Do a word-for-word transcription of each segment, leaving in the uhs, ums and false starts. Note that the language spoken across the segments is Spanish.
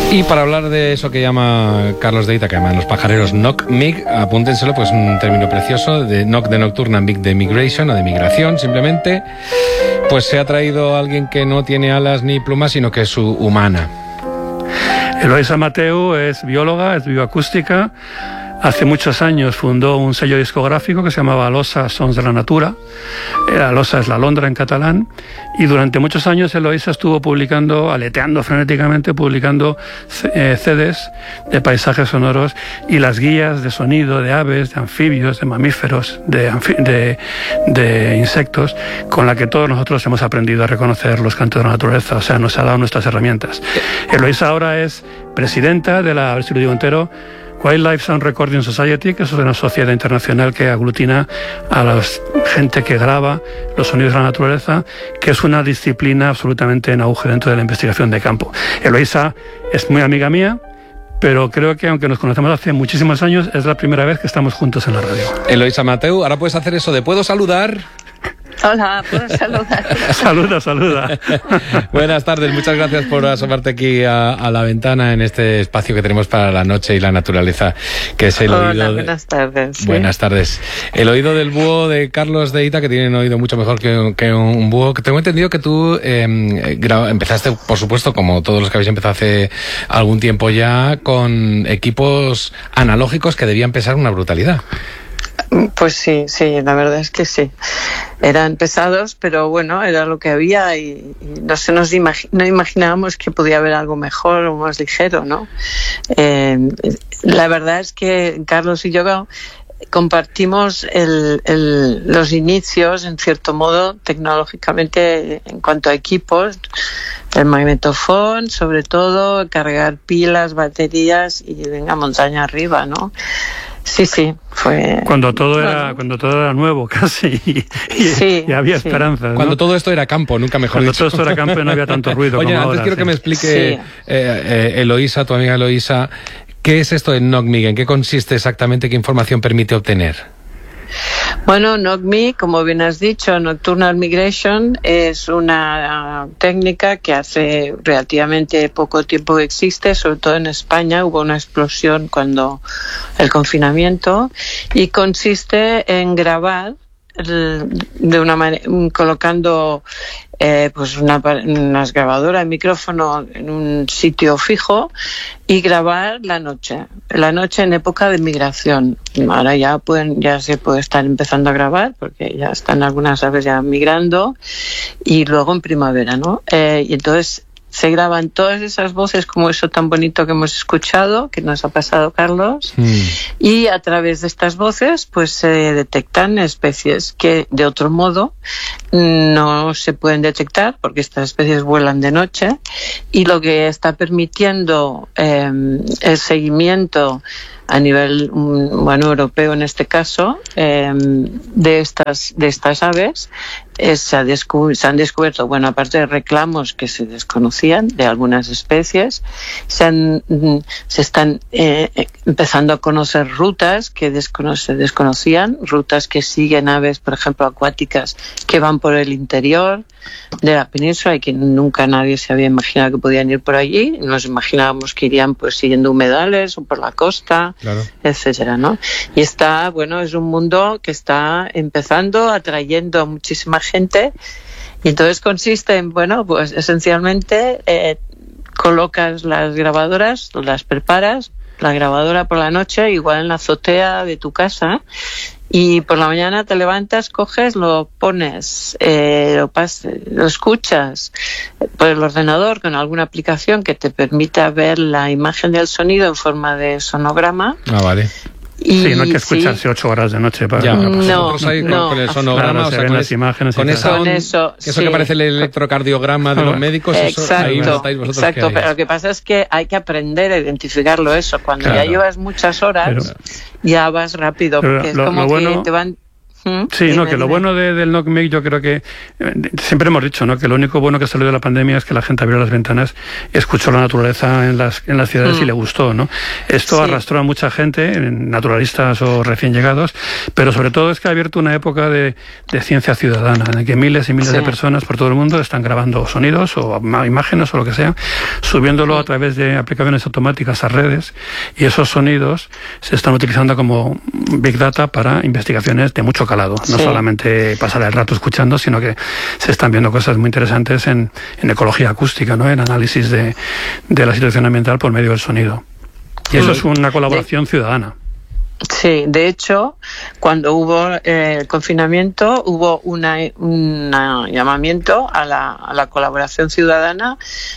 Y para hablar de eso que llama Carlos de Ita, que llaman los pajareros Knock-Mig, apúntenselo, pues un término precioso, de Knock de nocturna, Mig de migration, o de migración, simplemente. Pues se ha traído a alguien que no tiene alas ni plumas, sino que es su humana. Eloisa Mateu es bióloga, es bioacústica. Hace muchos años fundó un sello discográfico que se llamaba Alosa Sons de la Natura. Alosa es la alondra en catalán. Y durante muchos años Eloisa estuvo publicando, aleteando frenéticamente, publicando eh, C Ds de paisajes sonoros y las guías de sonido de aves, de anfibios, de mamíferos, de, de, de insectos, con la que todos nosotros hemos aprendido a reconocer los cantos de la naturaleza. O sea, nos ha dado nuestras herramientas. Eloisa ahora es presidenta de la, a ver si lo digo entero, Wildlife Sound Recording Society, que es una sociedad internacional que aglutina a la gente que graba los sonidos de la naturaleza, que es una disciplina absolutamente en auge dentro de la investigación de campo. Eloisa es muy amiga mía, pero creo que aunque nos conocemos hace muchísimos años, es la primera vez que estamos juntos en la radio. Eloisa Mateu, ahora puedes hacer eso de ¿puedo saludar? Hola, ¿puedo saludar? Saluda, saluda. Buenas tardes, muchas gracias por asomarte aquí a, a la ventana en este espacio que tenemos para la noche y la naturaleza, que es el Hola, oído... De... buenas tardes. ¿Sí? Buenas tardes. El oído del búho de Carlos de Ita, que tiene un oído mucho mejor que, que un búho. Tengo entendido que tú eh, gra... empezaste, por supuesto, como todos los que habéis empezado hace algún tiempo ya, con equipos analógicos que debían pesar una brutalidad. Pues sí, sí, la verdad es que sí. Eran pesados, pero bueno, era lo que había y, y no se nos imagi- no imaginábamos que podía haber algo mejor o más ligero, ¿no? Eh, la verdad es que Carlos y yo compartimos el, el, los inicios, en cierto modo, tecnológicamente en cuanto a equipos, el magnetofón, sobre todo, cargar pilas, baterías y venga montaña arriba, ¿no? Sí, sí, fue... Cuando todo era, bueno, cuando todo era nuevo casi y, y, sí, y había sí. esperanza, ¿no? Cuando todo esto era campo, nunca mejor Cuando dicho. todo esto era campo y no había tanto ruido. Oye, como antes ahora, quiero sí. que me explique, sí. eh, eh, Eloisa, tu amiga Eloisa, ¿qué es esto de Knock-Mig? ¿En qué consiste exactamente? ¿Qué información permite obtener? Bueno, Knock-Mig, como bien has dicho, Nocturnal Migration, es una técnica que hace relativamente poco tiempo que existe, sobre todo en España. Hubo una explosión cuando el confinamiento y consiste en grabar de una manera, colocando eh, pues una, unas grabadoras de micrófono en un sitio fijo y grabar la noche, la noche en época de migración. Ahora ya pueden, ya se puede estar empezando a grabar porque ya están algunas aves ya migrando y luego en primavera, ¿no? Eh, y entonces se graban todas esas voces como eso tan bonito que hemos escuchado, que nos ha pasado Carlos, mm. y a través de estas voces pues se detectan especies que de otro modo no se pueden detectar porque estas especies vuelan de noche y lo que está permitiendo eh, el seguimiento a nivel bueno europeo en este caso eh, de estas de estas aves es, se, ha descu- se han descubierto bueno aparte de reclamos que se desconocían de algunas especies se han se están eh, empezando a conocer rutas que descono- se desconocían, rutas que siguen aves por ejemplo acuáticas que van por el interior de la península y que nunca nadie se había imaginado que podían ir por allí. Nos imaginábamos que irían pues siguiendo humedales o por la costa, claro, etcétera, ¿no? Y está, bueno, es un mundo que está empezando, atrayendo a muchísima gente y entonces consiste en, bueno, pues esencialmente eh, colocas las grabadoras, las preparas, la grabadora por la noche, igual en la azotea de tu casa, y por la mañana te levantas, coges, lo pones, eh, lo, pas- lo escuchas por el ordenador con alguna aplicación que te permita ver la imagen del sonido en forma de sonograma. Ah, vale. Y, sí, no hay que escucharse sí. ocho horas de noche para... Ya, para no, ahí no, con, con el sonograma, claro, o sea, con, con las es, imágenes con, esa con on, eso, eso sí. que parece el electrocardiograma de los médicos, eso, exacto, ahí estáis vosotros. Exacto, pero lo que pasa es que hay que aprender a identificarlo eso. Cuando claro. ya llevas muchas horas, pero, ya vas rápido, porque es lo, como lo bueno, que te van... Sí, dime, no, que dime. Lo bueno de, del NOCMIC, yo creo que eh, siempre hemos dicho, ¿no?, que lo único bueno que salió de la pandemia es que la gente abrió las ventanas, escuchó la naturaleza en las en las ciudades mm. y le gustó, ¿no? Esto sí. arrastró a mucha gente, naturalistas o recién llegados, pero sobre todo es que ha abierto una época de, de ciencia ciudadana, en la que miles y miles sí. de personas por todo el mundo están grabando sonidos o imágenes o lo que sea, subiéndolo sí. a través de aplicaciones automáticas a redes, y esos sonidos se están utilizando como Big Data para investigaciones de mucho calado, no sí. solamente pasar el rato escuchando, sino que se están viendo cosas muy interesantes en, en ecología acústica, ¿no?, en análisis de, de la situación ambiental por medio del sonido. Y eso sí. es una colaboración de, ciudadana. Sí, de hecho, cuando hubo eh, el confinamiento, hubo una, un llamamiento a la, a la colaboración ciudadana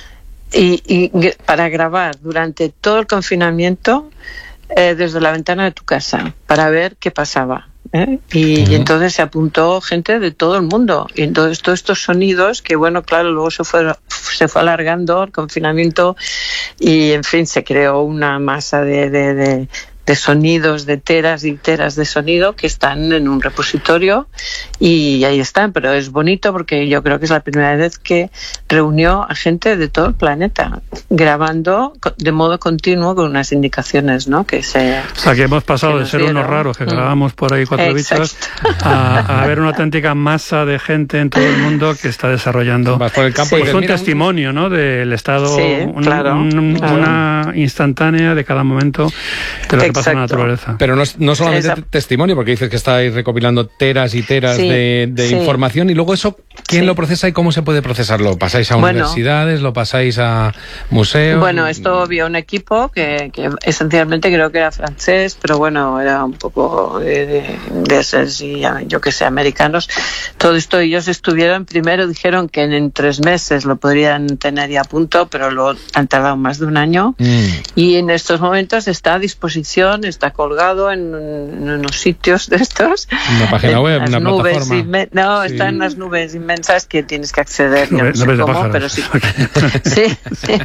y, y para grabar durante todo el confinamiento eh, desde la ventana de tu casa, para ver qué pasaba. ¿Eh? Y, uh-huh. y entonces se apuntó gente de todo el mundo, y entonces todos estos sonidos que, bueno, claro, luego se fue se fue alargando el confinamiento y, en fin, se creó una masa de, de, de, de sonidos, de teras y teras de sonido que están en un repositorio y ahí están, pero es bonito porque yo creo que es la primera vez que reunió a gente de todo el planeta grabando de modo continuo con unas indicaciones, ¿no? Que se, o sea, que hemos pasado que de ser dieron. unos raros que grabamos por ahí cuatro Exacto. bichos a, a ver una auténtica masa de gente en todo el mundo que está desarrollando. Vas por el campo sí. y Fue un testimonio, ¿no?, del estado, sí, un, claro, un, claro. una instantánea de cada momento de lo que pasa en la naturaleza. Pero no, no solamente Esa... testimonio, porque dices que estáis recopilando teras y teras sí, de, de sí. información, y luego eso, ¿quién sí. lo procesa y cómo se puede procesarlo? ¿Pasáis a bueno, universidades? ¿Lo pasáis a museos? Bueno, esto había un equipo que, que esencialmente creo que era francés, pero bueno, era un poco de, de, de esos, y yo que sé, americanos. Todo esto ellos estuvieron, primero dijeron que en, en tres meses lo podrían tener ya a punto, pero luego han tardado más de un año. Mm. Y en estos momentos está a disposición, está colgado en, en unos sitios de estos. Una página web, una plataforma. Inme- no, sí. está en unas nubes inmensas que tienes que acceder, no, no sé cómo, pájaros. pero sí. sí, sí.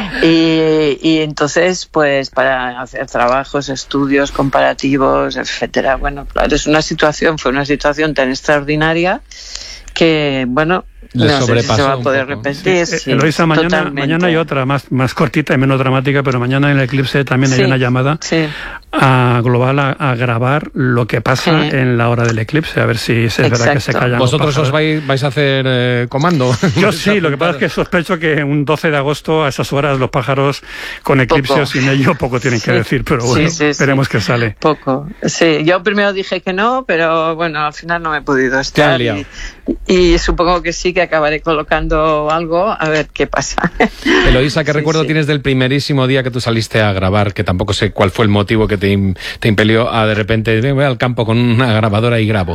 Y, y entonces, pues, para hacer trabajos, estudios comparativos, etcétera. Bueno, claro, es una situación, fue una situación tan extraordinaria que, bueno, Le no sé si se va a poder repetir. Sí, sí, Eloisa, mañana, mañana hay otra más, más cortita y menos dramática, pero mañana en el Eclipse también sí, hay una llamada sí. a global a, a grabar lo que pasa sí. en la hora del eclipse, a ver si es Exacto. verdad que se callan. ¿Vosotros os vais, vais a hacer eh, comando? Yo sí, lo que pasa es que sospecho que un doce de agosto a esas horas los pájaros con eclipse poco. o sin ello poco tienen sí. que decir, pero bueno, sí, sí, veremos sí. qué sale. Poco, sí. Yo primero dije que no, pero bueno, al final no me he podido estar. Y, y supongo que sí que acabaré colocando algo a ver qué pasa. Eloisa, ¿qué sí, recuerdo sí. tienes del primerísimo día que tú saliste a grabar? Que tampoco sé cuál fue el motivo que te, te impelió a de repente voy al campo con una grabadora y grabo.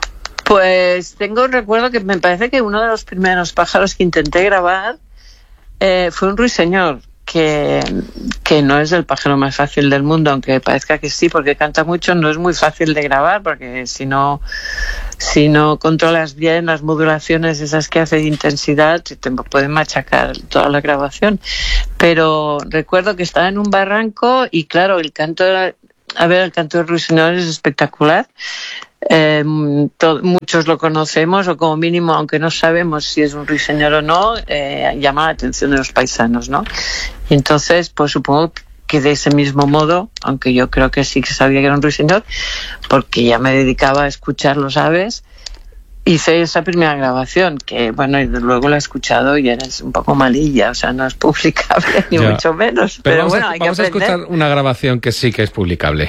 Pues tengo un recuerdo que me parece que uno de los primeros pájaros que intenté grabar eh, fue un ruiseñor. Que, que no es el pájaro más fácil del mundo, aunque parezca que sí, porque canta mucho, no es muy fácil de grabar, porque si no, si no controlas bien las modulaciones esas que hace de intensidad, te pueden machacar toda la grabación. Pero recuerdo que estaba en un barranco y claro, el canto era, a ver, el canto del ruiseñor es espectacular. Eh, to, muchos lo conocemos, o como mínimo, aunque no sabemos si es un ruiseñor o no, eh, llama la atención de los paisanos, ¿no? Y entonces, pues supongo que de ese mismo modo, aunque yo creo que sí que sabía que era un ruiseñor, porque ya me dedicaba a escuchar los aves, hice esa primera grabación, que bueno, y luego la he escuchado y eres un poco malilla, o sea, no es publicable, ni ya. mucho menos. Pero, pero bueno, a, hay vamos que a escuchar una grabación que sí que es publicable.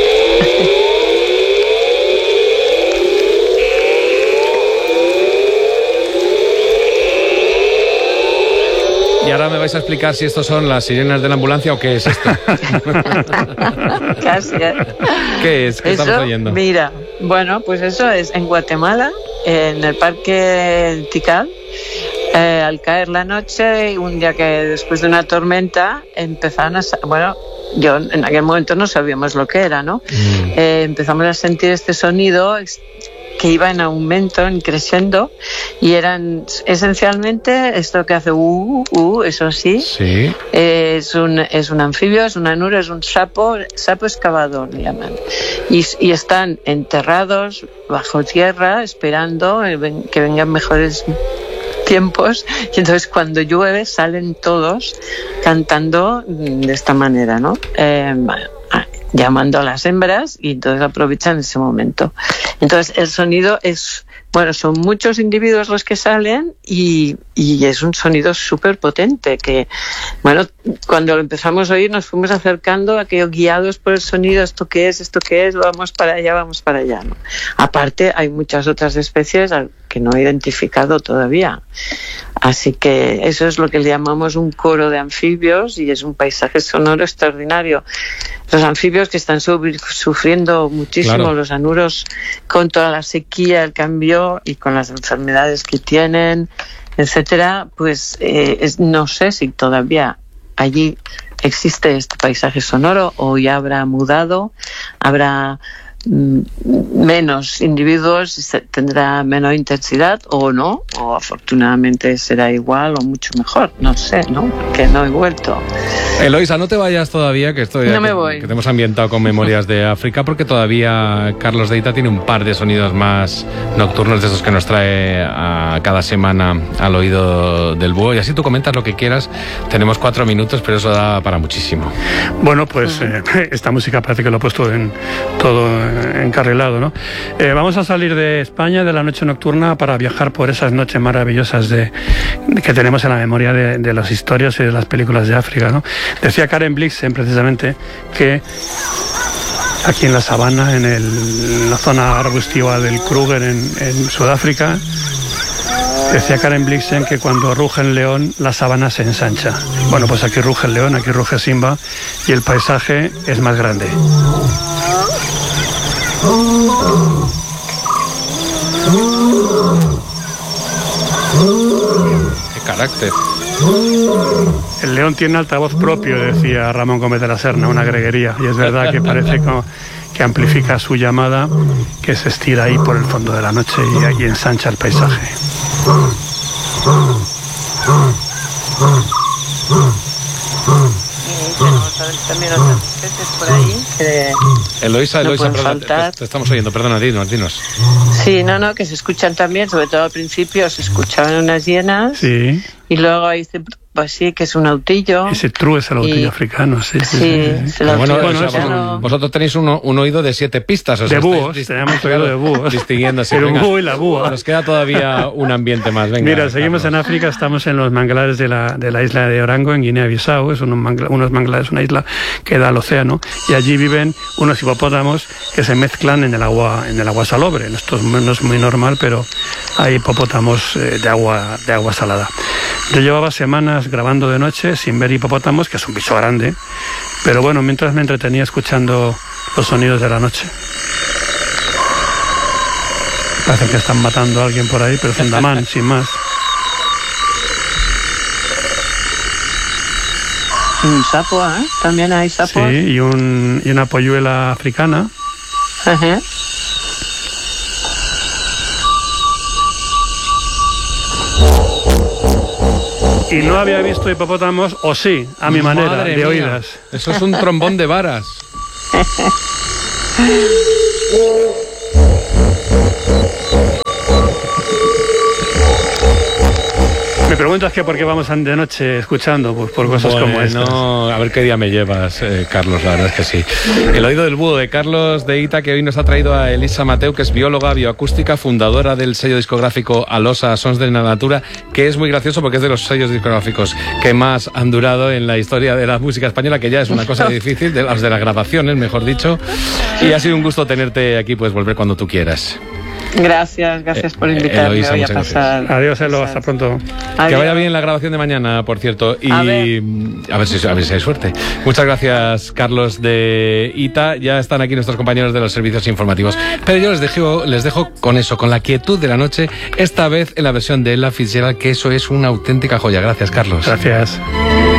Y ahora me vais a explicar si estos son las sirenas de la ambulancia o qué es esto. Casi. ¿Qué es? ¿Qué eso, estamos oyendo? Mira, bueno, pues eso es en Guatemala, en el Parque Tikal. Eh, al caer la noche, un día que después de una tormenta empezaron a... Bueno, yo en aquel momento no sabíamos lo que era, ¿no? Mm. Eh, empezamos a sentir este sonido que iba en aumento, en creciendo, y eran esencialmente esto que hace uh, uh, eso sí, sí. Es, un, es un anfibio, es un anuro, es un sapo, sapo excavador le llaman, y, y están enterrados bajo tierra esperando que vengan mejores tiempos, y entonces cuando llueve salen todos cantando de esta manera, ¿no? Eh, llamando a las hembras, y entonces aprovechan ese momento. Entonces el sonido es, bueno, son muchos individuos los que salen, y, y es un sonido súper potente que, bueno, cuando lo empezamos a oír nos fuimos acercando a que, guiados por el sonido, esto qué es, esto qué es, vamos para allá, vamos para allá, ¿no? Aparte hay muchas otras especies que no he identificado todavía, así que eso es lo que le llamamos un coro de anfibios, y es un paisaje sonoro extraordinario. Los anfibios que están sufriendo muchísimo, claro. Los anuros, con toda la sequía, el cambio y con las enfermedades que tienen, etcétera, pues eh, es, no sé si todavía allí existe este paisaje sonoro o ya habrá mudado, habrá mm, menos individuos, tendrá menor intensidad o no, o afortunadamente será igual o mucho mejor, no sé, ¿no? Porque no he vuelto. Eloisa, no te vayas todavía, que estoy no me que, voy. que te hemos ambientado con Memorias de África, porque todavía Carlos de Ita tiene un par de sonidos más nocturnos de esos que nos trae a cada semana al oído del búho, y así tú comentas lo que quieras. Tenemos cuatro minutos, pero eso da para muchísimo. Bueno, pues eh, esta música parece que lo he puesto en todo encarrilado, ¿no? Eh, vamos a salir de España, de la noche nocturna, para viajar por esas noches maravillosas de, de que tenemos en la memoria de, de las historias y de las películas de África, ¿no? Decía Karen Blixen precisamente que aquí en la sabana, en, el, en la zona arbustiva del Kruger en, en Sudáfrica, decía Karen Blixen que cuando ruge el león la sabana se ensancha. Bueno, pues aquí ruge el león, aquí ruge Simba, y el paisaje es más grande. ¡Qué carácter! El león tiene altavoz propio, decía Ramón Gómez de la Serna, una greguería, y es verdad que parece como que amplifica su llamada, que se estira ahí por el fondo de la noche y, y ensancha el paisaje. También otras especies por ahí que Eloisa, no Eloisa, pueden perdón, te, te estamos oyendo, perdona, dinos, dinos. Sí, no, no, que se escuchan también, sobre todo al principio se escuchaban unas hienas, sí. Y luego ahí se, pues sí, que es un autillo. Ese true es el autillo y, africano, sí. Sí, sí, sí, sí. Bueno, bueno, o sea, vos, vosotros tenéis uno, un oído de siete pistas. O sea, de búhos, dist- tenemos oído de búhos. Distinguiéndose. El búho y la búa. Nos queda todavía un ambiente más. Venga, Mira, seguimos Carlos. en África, estamos en los manglares de la, de la isla de Orango, en Guinea-Bissau. Es unos, mangla, unos manglares, una isla que da al océano, y allí viven unos hipopótamos que se mezclan en el agua, en el agua salobre. Esto no es muy normal, pero hay hipopótamos eh, de agua, de agua salada. Yo llevaba semanas grabando de noche sin ver hipopótamos, que es un bicho grande, pero bueno, mientras me entretenía escuchando los sonidos de la noche. Parece que están matando a alguien por ahí, pero es un damán, sin más. Un sapo, ¿eh? También hay sapos. Sí, y, un, y una polluela africana. Ajá. Y no había visto hipopótamos, o sí, a mi manera, Madre de mía. oídas. Eso es un trombón de varas. Me preguntas que por qué vamos de noche escuchando, pues por cosas bueno, como estas. A ver qué día me llevas, eh, Carlos, la verdad es que sí. El oído del búho de Carlos de Ita, que hoy nos ha traído a Elisa Mateu, que es bióloga bioacústica, fundadora del sello discográfico Alosa Sons de la Natura, que es muy gracioso porque es de los sellos discográficos que más han durado en la historia de la música española, que ya es una cosa difícil, de las de las grabaciones, mejor dicho. Y ha sido un gusto tenerte aquí, puedes volver cuando tú quieras. Gracias, gracias por invitarme eh, Eloisa, hoy a pasar. Gracias. Adiós, Elo, hasta pronto. Adiós. Que vaya bien la grabación de mañana, por cierto. Y A ver. a ver si, a ver si hay suerte. Muchas gracias, Carlos de Ita. Ya están aquí nuestros compañeros de los servicios informativos. Pero yo les dejo, les dejo con eso, con la quietud de la noche, esta vez en la versión de Ella Fitzgerald, que eso es una auténtica joya. Gracias, Carlos. Gracias.